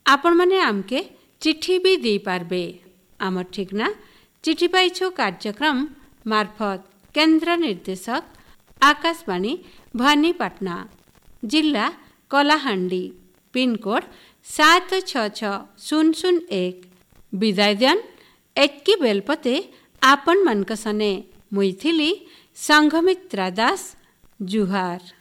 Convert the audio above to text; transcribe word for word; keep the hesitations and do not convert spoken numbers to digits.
आपण मैंने आमके चिट्ठी भी दे पारबे। आमर ठिकना चिट्ठी पाइछो कार्यक्रम मार्फत केंद्र निर्देशक आकाशवाणी भवानीपाटना, जिला कलाहांडी, पिनकोड सात छ छ शून्य शून्य एक। विदाय दियन एतकी बेलपते आपण मनक सने मुई थिली संघमित्रा दास। जुहार।